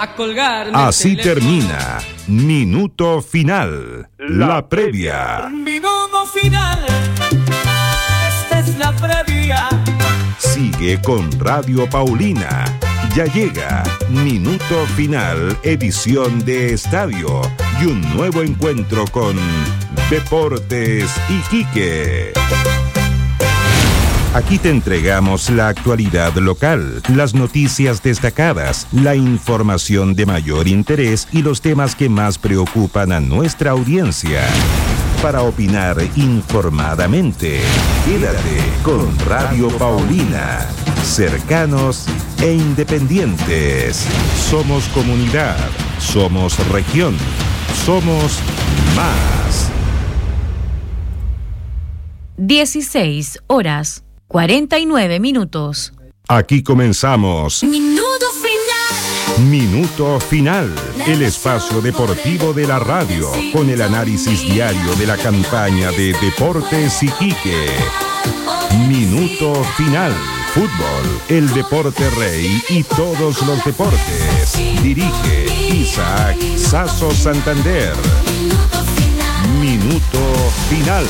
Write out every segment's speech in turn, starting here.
a colgarme. Así termina Minuto Final, la previa. Minuto final, esta es la previa. Sigue con Radio Paulina. Ya llega Minuto Final, edición de estadio y un nuevo encuentro con Deportes Iquique. Aquí te entregamos la actualidad local, las noticias destacadas, la información de mayor interés y los temas que más preocupan a nuestra audiencia. Para opinar informadamente, quédate con Radio Paulina. Cercanos e independientes. Somos comunidad, somos región, somos más. 16:49. Aquí comenzamos. Minuto final. Minuto Final, el espacio deportivo de la radio, con el análisis diario de la campaña de Deportes Iquique. Minuto Final, fútbol, el deporte rey y todos los deportes. Dirige Isaac Sasso Santander. Minuto Final.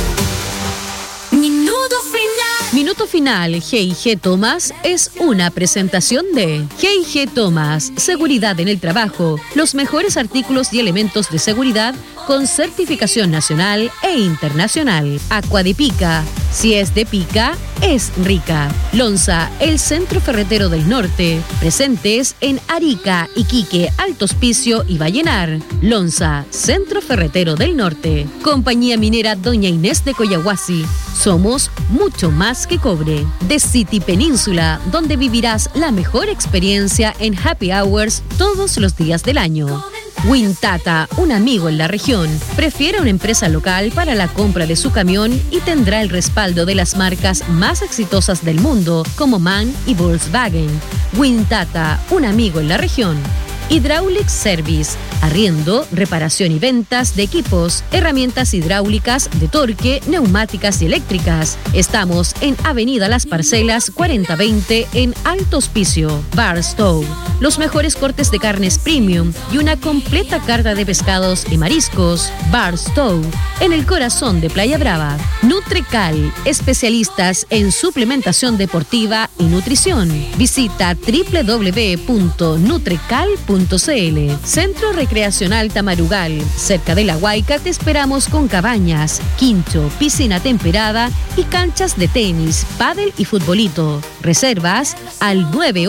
Minuto Final G&G Thomas es una presentación de G&G Thomas, seguridad en el trabajo, los mejores artículos y elementos de seguridad con certificación nacional e internacional. Aqua de Pica, si es de pica, es rica. Lonza, el centro ferretero del norte, presentes en Arica, Iquique, Alto Hospicio y Vallenar. Lonza, centro ferretero del norte. Compañía minera Doña Inés de Coyahuasi, somos mucho más que cobre. The City Península, donde vivirás la mejor experiencia en happy hours todos los días del año. Wintata, un amigo en la región, prefiere una empresa local para la compra de su camión y tendrá el respaldo de las marcas más exitosas del mundo como MAN y Volkswagen. Wintata, un amigo en la región. Hydraulic Service, arriendo, reparación y ventas de equipos, herramientas hidráulicas, de torque, neumáticas y eléctricas. Estamos en Avenida Las Parcelas 4020 en Alto Hospicio. Barstow, los mejores cortes de carnes premium y una completa carta de pescados y mariscos. Barstow, en el corazón de Playa Brava. Nutrecal, especialistas en suplementación deportiva y nutrición. Visita www.nutrecal.cl. Centro Recreacional Tamarugal, cerca de La Huayca, te esperamos con cabañas, quincho, piscina temperada y canchas de tenis, pádel y futbolito. Reservas al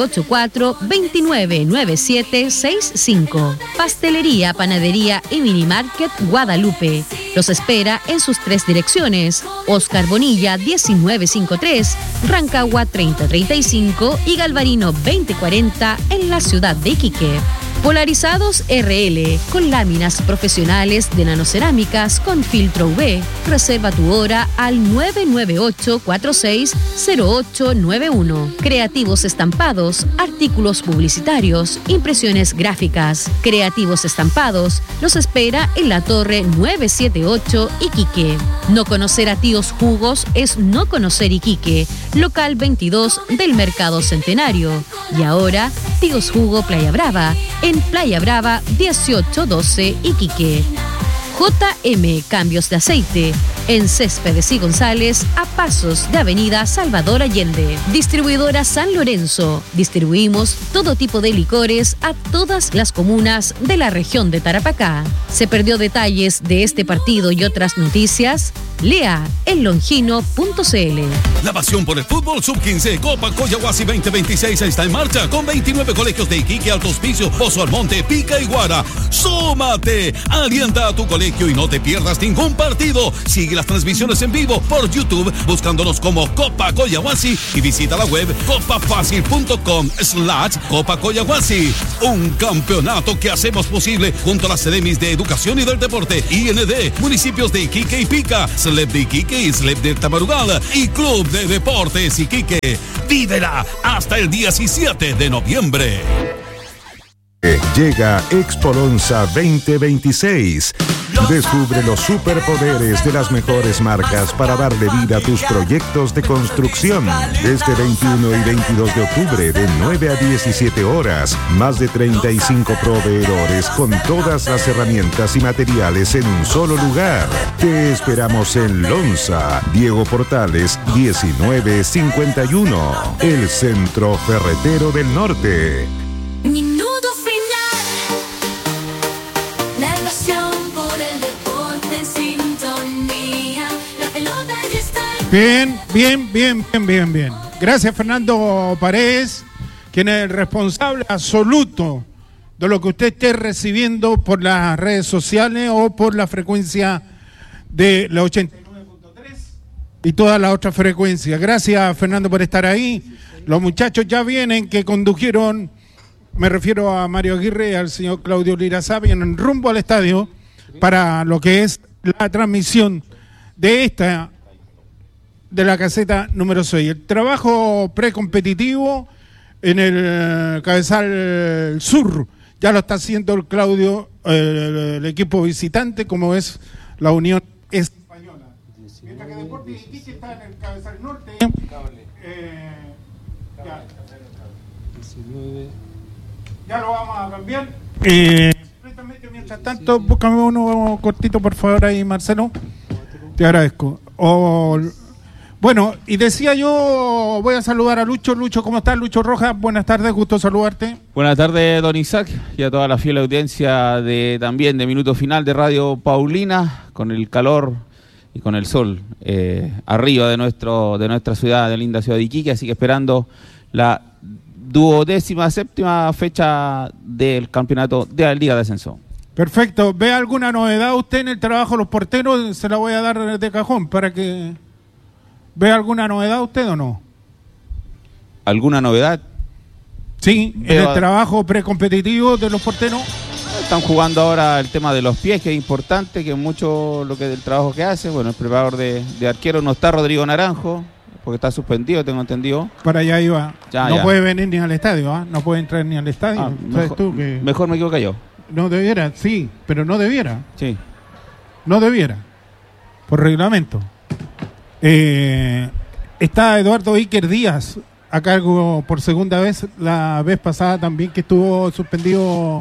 984-299765. Pastelería, panadería y minimarket Guadalupe. Los espera en sus 3 direcciones: Oscar Bonilla 1953, Rancagua 3035 y Galvarino 2040 en la ciudad de Iquique. Polarizados RL, con láminas profesionales de nanocerámicas con filtro UV. Reserva tu hora al 998-460891. Creativos estampados, artículos publicitarios, impresiones gráficas. Creativos estampados los espera en la Torre 978 Iquique. No conocer a Tíos Jugos es no conocer Iquique. Local 22 del Mercado Centenario. Y ahora, Tíos Jugo Playa Brava, en Playa Brava 1812 Iquique. JM Cambios de Aceite, en Céspedes y González, a pasos de Avenida Salvador Allende. Distribuidora San Lorenzo, distribuimos todo tipo de licores a todas las comunas de la región de Tarapacá. ¿Se perdió detalles de este partido y otras noticias? Lea en longino.cl. La pasión por el fútbol sub-15 Copa Coyahuasi 2026 está en marcha con 29 colegios de Iquique, Alto Hospicio, Pozo Almonte, Pica y Guara. ¡Súmate! Alienta a tu colegio y no te pierdas ningún partido. Sigue las transmisiones en vivo por YouTube buscándonos como Copa Coyahuasi y visita la web copafacil.com/Copa Coyahuasi. Un campeonato que hacemos posible junto a las Sedemis de Educación y del Deporte, IND, municipios de Iquique y Pica, SLEP de Iquique y SLEP de Tamarugal y Club de Deportes Iquique. Vívela hasta el 17 de noviembre. Llega Expo Lonza 2026. Descubre los superpoderes de las mejores marcas para darle vida a tus proyectos de construcción. Este 21 y 22 de octubre de 9 a 17 horas, más de 35 proveedores con todas las herramientas y materiales en un solo lugar. Te esperamos en Lonza, Diego Portales 1951, el Centro Ferretero del Norte. Minuto final. La emoción por el deporte en sintonía. La pelota ya está. Bien. Gracias, Fernando Paredes, quien es el responsable absoluto de lo que usted esté recibiendo por las redes sociales o por la frecuencia de la 89.3 y todas las otras frecuencias. Gracias, Fernando, por estar ahí. Los muchachos ya vienen, que condujeron, me refiero a Mario Aguirre y al señor Claudio Lirazá, vienen rumbo al estadio para lo que es la transmisión de la caseta número 6. El trabajo precompetitivo en el Cabezal Sur ya lo está haciendo el Claudio, el equipo visitante, como es la Unión Española. Mientras que Deportes Iquique está en el Cabezal Norte. Ya lo vamos a cambiar. Mientras tanto, búscame uno cortito, por favor, ahí, Marcelo. Te agradezco. Bueno, y decía yo, voy a saludar a Lucho. Lucho, ¿cómo estás? Lucho Rojas, buenas tardes, gusto saludarte. Buenas tardes, don Isaac, y a toda la fiel audiencia también de Minuto Final de Radio Paulina, con el calor y con el sol arriba de nuestra ciudad, de linda ciudad de Iquique, así que esperando la 27ª fecha del campeonato de la Liga de Ascenso. Perfecto. ¿Ve alguna novedad usted en el trabajo de los porteros? Se la voy a dar de cajón para que... ¿Ve alguna novedad usted o no? ¿Alguna novedad? Sí, en el trabajo precompetitivo de los porteros. Están jugando ahora el tema de los pies, que es importante, que es mucho lo que del trabajo que hace. Bueno, el preparador de arquero no está, Rodrigo Naranjo, porque está suspendido, tengo entendido. Para allá iba. No puede venir ni al estadio, ¿eh? No puede entrar ni al estadio. Mejor me equivoco yo. No debiera, sí, pero no debiera. Sí. No debiera, por reglamento. Está Eduardo Iker Díaz a cargo por segunda vez, la vez pasada también que estuvo suspendido.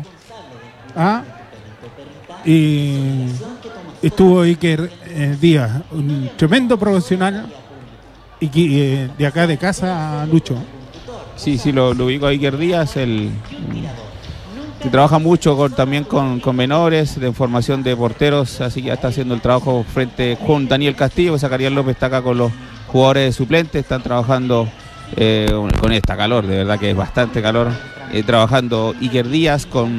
Y estuvo Iker Díaz, un tremendo profesional y de acá de casa, Lucho. Sí, lo ubico a Iker Díaz, que trabaja mucho también con menores, de formación de porteros, así que ya está haciendo el trabajo frente con Daniel Castillo. Zacarías López está acá con los jugadores suplentes, están trabajando con esta calor, de verdad que es bastante calor, trabajando Iker Díaz con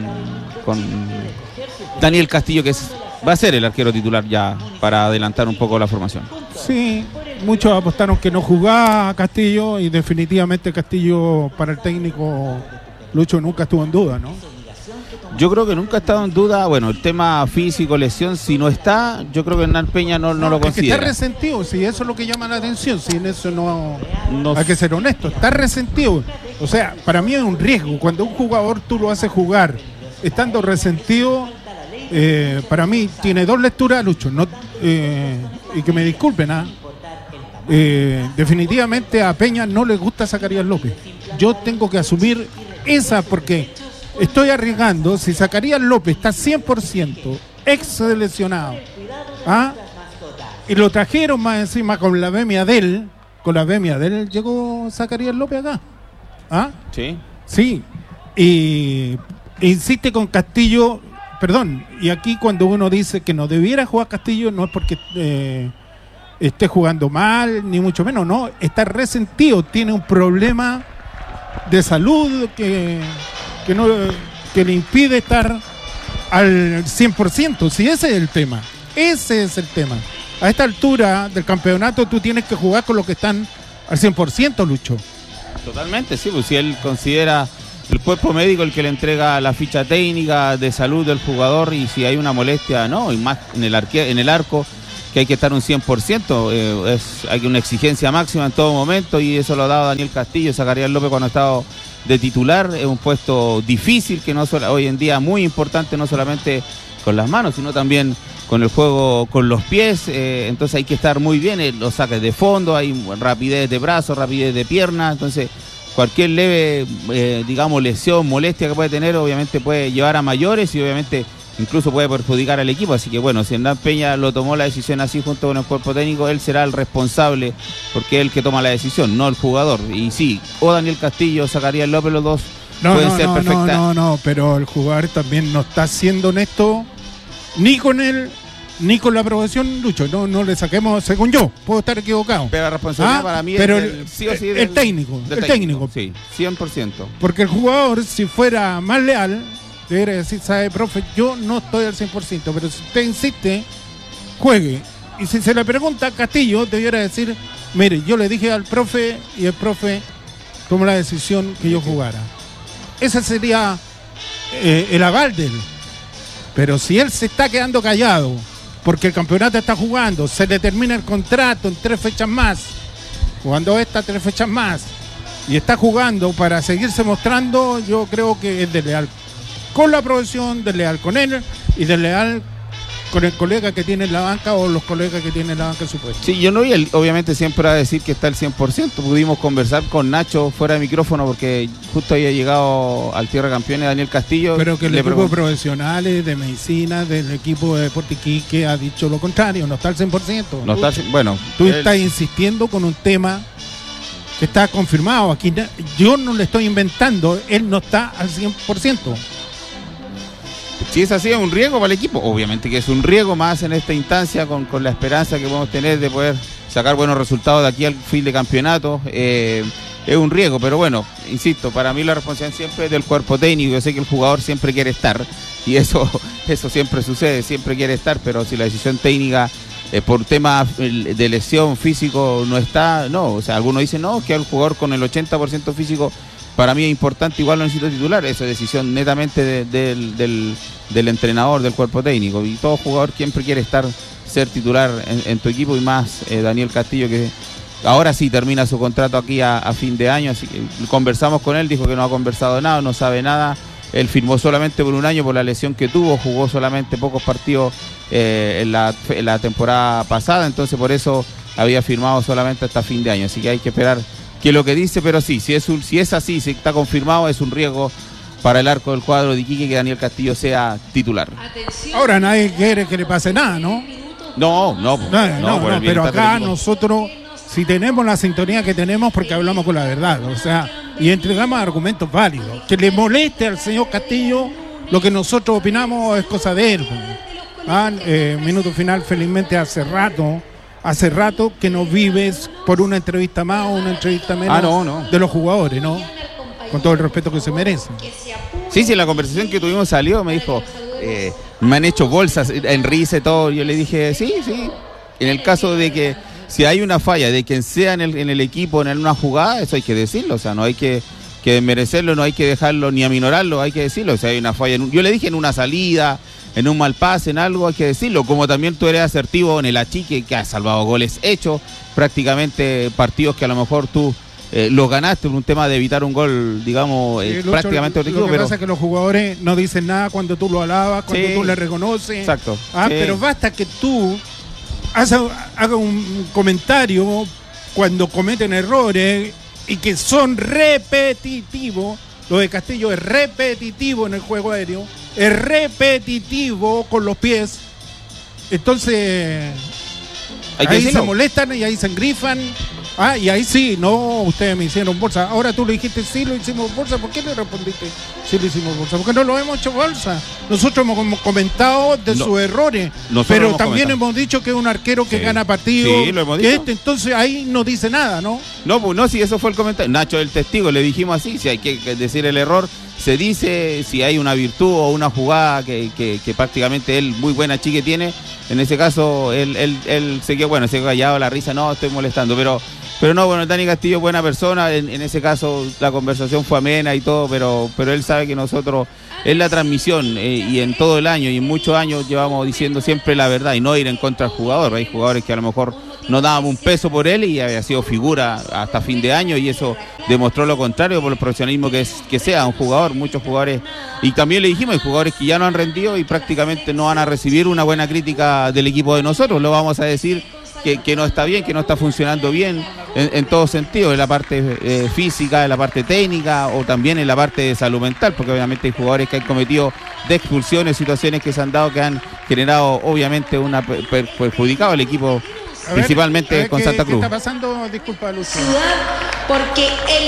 Daniel Castillo, que va a ser el arquero titular ya para adelantar un poco la formación. Sí, muchos apostaron que no jugaba Castillo y definitivamente Castillo para el técnico Lucho nunca estuvo en duda, ¿no? Yo creo que nunca ha estado en duda, bueno, el tema físico, lesión, si no está, yo creo que Hernán Peña no lo considera. Es que está resentido, si eso es lo que llama la atención, si en eso no hay que ser honesto, está resentido. O sea, para mí es un riesgo, cuando un jugador tú lo haces jugar estando resentido, para mí tiene dos lecturas, Lucho, y que me disculpen, definitivamente a Peña no le gusta Zacarías López. Yo tengo que asumir esa porque... Estoy arriesgando, si Zacarías López está 100% ex seleccionado, y lo trajeron más encima con la vemia de él, llegó Zacarías López acá. Sí. Sí, y insiste con Castillo, y aquí cuando uno dice que no debiera jugar Castillo, no es porque esté jugando mal, ni mucho menos, no, está resentido, tiene un problema de salud que le impide estar al 100%, si ese es el tema, a esta altura del campeonato tú tienes que jugar con los que están al 100%, Lucho. Totalmente, sí, pues si él considera el cuerpo médico el que le entrega la ficha técnica de salud del jugador, y si hay una molestia, no, y más en el arco, que hay que estar un 100%, hay una exigencia máxima en todo momento, y eso lo ha dado Daniel Castillo. Zacarías López, cuando ha estado de titular, es un puesto difícil que no hoy en día muy importante, no solamente con las manos, sino también con el juego con los pies, entonces hay que estar muy bien, los saques de fondo, hay rapidez de brazo, rapidez de pierna, entonces cualquier leve, digamos, lesión, molestia que puede tener, obviamente puede llevar a mayores y obviamente incluso puede perjudicar al equipo, así que bueno, si Hernán Peña lo tomó la decisión así junto con el cuerpo técnico, él será el responsable, porque es el que toma la decisión, no el jugador, y sí, o Daniel Castillo, Zacarías López, los dos pueden ser perfectas. No, pero el jugador también no está siendo honesto ni con él, ni con la aprobación, Lucho, no le saquemos, según yo, puedo estar equivocado. Pero la responsabilidad para mí pero es sí o sí el técnico. Sí, 100%. Porque el jugador, si fuera más leal, debería decir, sabe, profe, yo no estoy al 100%, pero si usted insiste, juegue. Y si se le pregunta a Castillo, debiera decir, mire, yo le dije al profe y el profe tomó la decisión que yo jugara. Ese sería el aval de él. Pero si él se está quedando callado porque el campeonato está jugando, se le termina el contrato en 3 fechas más, jugando estas 3 fechas más, y está jugando para seguirse mostrando, yo creo que es desleal con la profesión, desleal con él y desleal con el colega que tiene en la banca o los colegas que tienen en la banca en su puesto. Sí, yo no vi, obviamente siempre va a decir que está al 100%, pudimos conversar con Nacho fuera de micrófono porque justo había llegado al Tierra Campeones Daniel Castillo. Pero que el equipo de profesionales, de medicina, del equipo de Deporte Iquique ha dicho lo contrario, no está al 100%. No está, bueno, tú estás insistiendo con un tema que está confirmado. Aquí yo no le estoy inventando, él no está al 100%. Si es así, es un riesgo para el equipo. Obviamente que es un riesgo más en esta instancia, con la esperanza que podemos tener de poder sacar buenos resultados de aquí al fin de campeonato. Es un riesgo, pero bueno, insisto, para mí la responsabilidad siempre es del cuerpo técnico. Yo sé que el jugador siempre quiere estar, y eso siempre sucede, siempre quiere estar, pero si la decisión técnica por tema de lesión físico no está, no. O sea, algunos dicen, no, que el jugador con el 80% físico para mí es importante, igual lo necesito titular. Eso es decisión netamente del entrenador, del cuerpo técnico, y todo jugador siempre quiere ser titular en tu equipo, y más Daniel Castillo, que ahora sí termina su contrato aquí a fin de año, así que conversamos con él, dijo que no ha conversado nada, no sabe nada. Él firmó solamente por un año por la lesión que tuvo, jugó solamente pocos partidos en la temporada pasada, entonces por eso había firmado solamente hasta fin de año, así que hay que esperar que lo que dice, pero sí, si es así, si está confirmado, es un riesgo para el arco del cuadro de Iquique que Daniel Castillo sea titular. Ahora nadie quiere que le pase nada, ¿no? No, pero acá nosotros, si tenemos la sintonía que tenemos, porque hablamos con la verdad, o sea, y entregamos argumentos válidos. Que le moleste al señor Castillo lo que nosotros opinamos es cosa de él. Minuto final, felizmente hace rato que no vives por una entrevista más o una entrevista menos de los jugadores, ¿no? Con todo el respeto que se merecen. Sí, en la conversación que tuvimos salió, me dijo, me han hecho bolsas en risa y todo. Yo le dije, sí, en el caso de que si hay una falla de quien sea en el equipo, en una jugada, eso hay que decirlo, o sea, no hay que merecerlo, no hay que dejarlo ni aminorarlo, hay que decirlo. O sea, hay una falla, yo le dije en una salida, en un mal pase, en algo, hay que decirlo. Como también tú eres asertivo en el achique, que has salvado goles hechos, prácticamente partidos que a lo mejor tú los ganaste por un tema de evitar un gol, digamos, prácticamente objetivo. Lo que pasa es que los jugadores no dicen nada cuando tú lo alabas, cuando tú le reconoces. Exacto. Pero basta que tú haga un comentario cuando cometen errores y que son repetitivos. Lo de Castillo es repetitivo en el juego aéreo, es repetitivo con los pies. Entonces ahí se molestan y ahí se engrifan. Y ahí sí, no, ustedes me hicieron bolsa. Ahora tú le dijiste, sí, lo hicimos bolsa. ¿Por qué le respondiste, sí, lo hicimos bolsa? Porque no lo hemos hecho bolsa. Nosotros hemos comentado de sus errores, pero también hemos dicho que es un arquero que gana partidos. Sí, lo hemos dicho. Entonces ahí no dice nada, ¿no? No, sí, eso fue el comentario. Nacho, el testigo, le dijimos así, si hay que decir el error, se dice, si hay una virtud o una jugada que prácticamente él, muy buena chique tiene, en ese caso, él se quedó callado, la risa, no, estoy molestando, pero no, bueno, Dani Castillo, buena persona, en ese caso la conversación fue amena y todo, pero él sabe que nosotros, en la transmisión y en todo el año y en muchos años llevamos diciendo siempre la verdad y no ir en contra del jugador. Hay jugadores que a lo mejor no dábamos un peso por él y había sido figura hasta fin de año, y eso demostró lo contrario por el profesionalismo que sea un jugador. Muchos jugadores, y también le dijimos, hay jugadores que ya no han rendido y prácticamente no van a recibir una buena crítica del equipo de nosotros. Lo vamos a decir que no está bien, que no está funcionando bien en todo sentido, en la parte física, en la parte técnica o también en la parte de salud mental, porque obviamente hay jugadores que han cometido de expulsiones, situaciones que se han dado que han generado obviamente una perjudicado al equipo, principalmente con Santa Cruz. ¿Qué está pasando? Disculpa, Lucho. Ciudad, porque el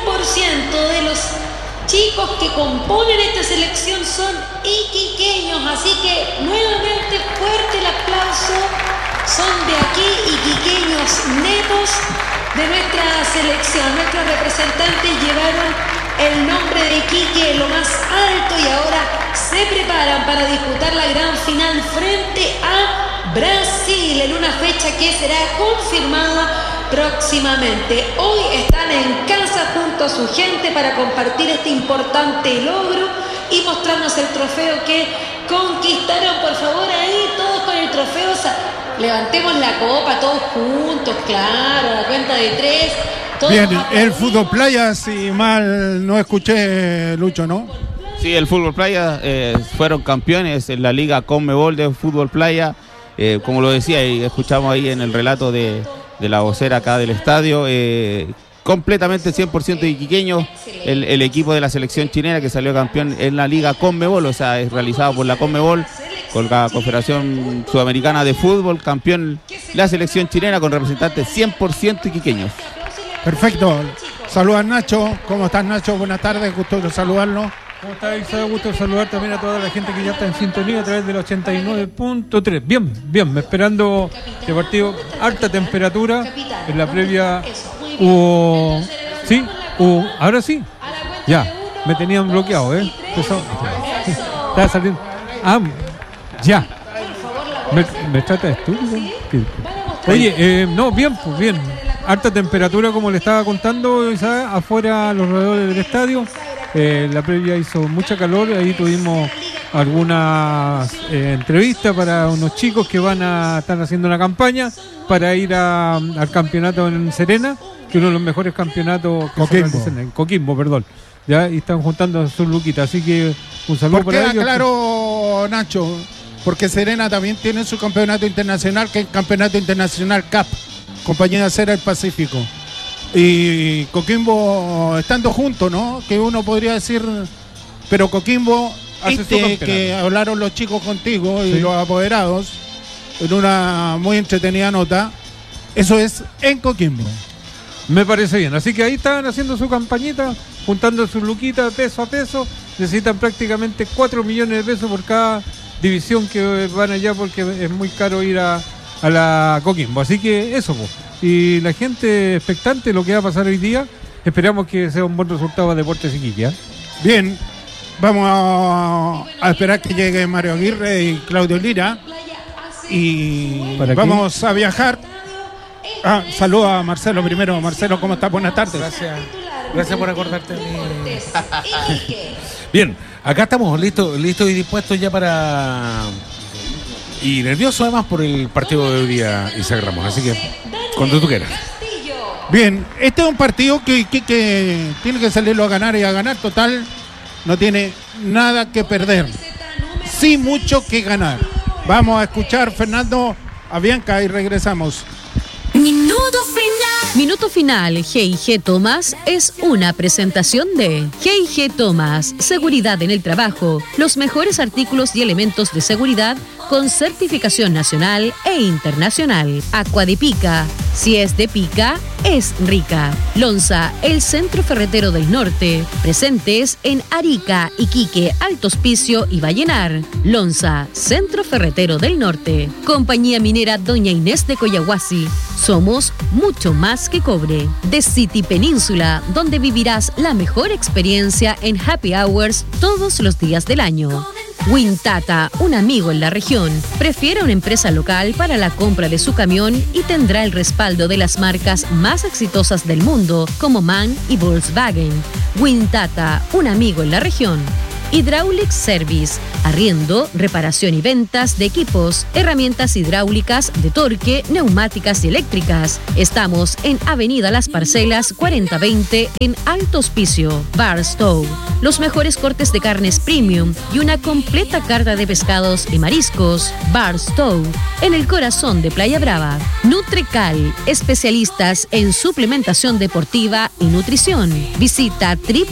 100% de los chicos que componen esta selección son iquiqueños, así que nuevamente fuerte el aplauso. Son de aquí, iquiqueños netos de nuestra selección. Nuestros representantes llevaron el nombre de Iquique en lo más alto y ahora se preparan para disputar la gran final frente a Brasil en una fecha que será confirmada próximamente. Hoy están en casa junto a su gente para compartir este importante logro y mostrarnos el trofeo que conquistaron. Por favor, ahí todos con el trofeo. Levantemos la copa todos juntos, claro, a la cuenta de 3. Bien, el Fútbol Playa, si mal no escuché, Lucho, ¿no? Sí, el Fútbol Playa fueron campeones en la Liga Conmebol de Fútbol Playa, como lo decía y escuchamos ahí en el relato de la vocera acá del estadio, completamente 100% iquiqueño, el equipo de la selección chilena que salió campeón en la Liga Conmebol, o sea, es realizado por la Conmebol, con la Confederación Sudamericana de Fútbol, campeón la selección chilena con representantes 100% iquiqueños. Perfecto. Saludos, Nacho. ¿Cómo estás, Nacho? Buenas tardes, gusto de saludarlo. ¿Cómo está, Isa? Gusto saludar también a toda la gente que ya está en sintonía a través del 89.3. Bien, esperando este partido. Alta temperatura. En la previa hubo... ¿Sí? Ahora sí. Ya, me tenían bloqueado, Estaba saliendo... Ya. ¿Me trata de estúpido? Oye, no, bien. Alta temperatura, como le estaba contando, Isaac, afuera a los alrededores del estadio. La previa hizo mucha calor, ahí tuvimos algunas entrevistas para unos chicos que están haciendo una campaña para ir al campeonato en Serena, que es uno de los mejores campeonatos en Coquimbo, perdón. Ya, y están juntando sus luquitas, así que un saludo para ellos. Claro, Nacho, porque Serena también tiene su campeonato internacional, que es el Campeonato Internacional CAP, Compañía de Acera del Pacífico. Y Coquimbo estando juntos, ¿no? Que uno podría decir, pero Coquimbo, que hablaron los chicos contigo y los apoderados en una muy entretenida nota, eso es en Coquimbo. Me parece bien, así que ahí estaban haciendo su campañita, juntando sus luquitas peso a peso. Necesitan prácticamente 4 millones de pesos por cada división que van allá, porque es muy caro ir a la Coquimbo. Así que eso, pues. Y la gente expectante de lo que va a pasar hoy día. Esperamos que sea un buen resultado de Deportes Iquique. Bien, vamos a esperar que llegue Mario Aguirre y Claudio Lira. Y vamos a viajar. Saludo a Marcelo primero. Marcelo, ¿cómo estás? Buenas tardes. Gracias por acordarte de mí. Bien, acá estamos listos y dispuestos ya para... Y nervioso además por el partido de hoy día, Isaac Ramos. Así que cuando tú quieras. Bien, este es un partido que tiene que salirlo a ganar y a ganar. Total, no tiene nada que perder. Sí, mucho que ganar. Vamos a escuchar, Fernando, a Bianca y regresamos. Minuto final. G&G Thomas es una presentación de G&G Thomas, seguridad en el trabajo, los mejores artículos y elementos de seguridad con certificación nacional e internacional. Aqua de Pica, si es de pica, es rica. Lonza, el centro ferretero del norte, presentes en Arica, Iquique, Alto Hospicio y Vallenar. Lonza, centro ferretero del norte. Compañía minera Doña Inés de Coyahuasi, somos mucho más que cobre. The City Península, donde vivirás la mejor experiencia en happy hours todos los días del año. Wintata, un amigo en la región. Prefiere una empresa local para la compra de su camión y tendrá el respaldo de las marcas más exitosas del mundo como MAN y Volkswagen. Wintata, un amigo en la región. Hydraulic Service, arriendo, reparación y ventas de equipos, herramientas hidráulicas, de torque, neumáticas y eléctricas. Estamos en Avenida Las Parcelas 4020 en Alto Hospicio. Barstow, los mejores cortes de carnes premium y una completa carta de pescados y mariscos. Barstow, en el corazón de Playa Brava. Nutrecal, especialistas en suplementación deportiva y nutrición. Visita